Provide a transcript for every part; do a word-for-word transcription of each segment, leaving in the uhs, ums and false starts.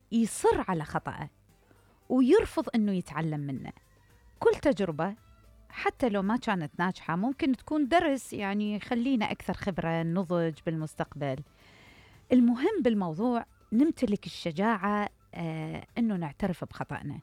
يصر على خطأه ويرفض أنه يتعلم منه. كل تجربة حتى لو ما كانت ناجحة ممكن تكون درس يعني يخلينا أكثر خبرة، نضج بالمستقبل. المهم بالموضوع نمتلك الشجاعة آه أنه نعترف بخطأنا،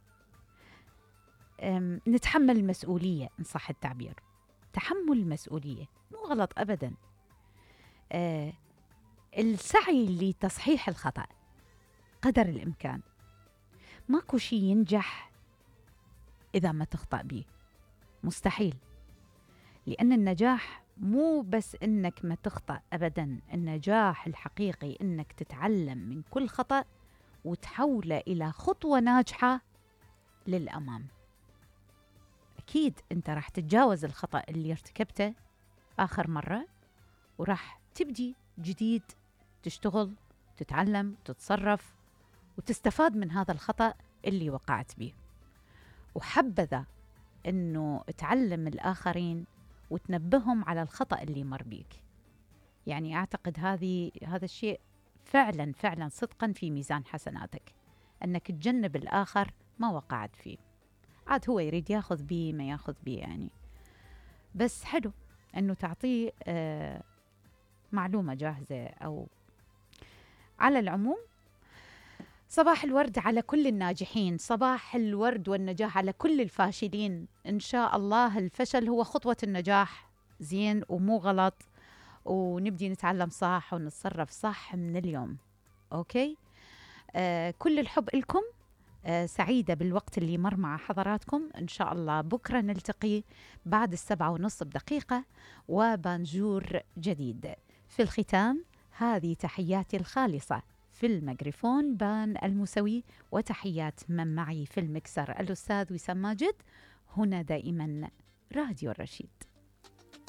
نتحمل المسؤولية إن صح التعبير. تحمل المسؤولية مو غلط أبدا. آه السعي لتصحيح الخطأ قدر الإمكان. ماكو شيء ينجح إذا ما تخطأ به، مستحيل. لأن النجاح مو بس إنك ما تخطأ أبدا، النجاح الحقيقي إنك تتعلم من كل خطأ وتحوله إلى خطوة ناجحة للأمام. أكيد أنت راح تتجاوز الخطأ اللي ارتكبته آخر مرة وراح تبدي جديد، تشتغل، تتعلم، تتصرف وتستفاد من هذا الخطأ اللي وقعت به. وحبذا أنه تعلم الآخرين وتنبههم على الخطأ اللي مر بيك. يعني أعتقد هذه هذا الشيء فعلا فعلا صدقا في ميزان حسناتك، أنك تجنب الآخر ما وقعت فيه. عاد هو يريد ياخذ بيه ما ياخذ بيه يعني، بس حلو أنه تعطيه آه معلومة جاهزة. أو على العموم صباح الورد على كل الناجحين، صباح الورد والنجاح على كل الفاشلين. إن شاء الله الفشل هو خطوة النجاح، زين ومو غلط، ونبدي نتعلم صح ونتصرف صح من اليوم. أوكي، آه كل الحب لكم. آه سعيدة بالوقت اللي مر مع حضراتكم. إن شاء الله بكرة نلتقي بعد السبعة ونص بدقيقة وبانجور جديد. في الختام هذه تحياتي الخالصة في الميكروفون بان الموسوي، وتحيات من معي في المكسر الأستاذ وسام ماجد. هنا دائما راديو الرشيد.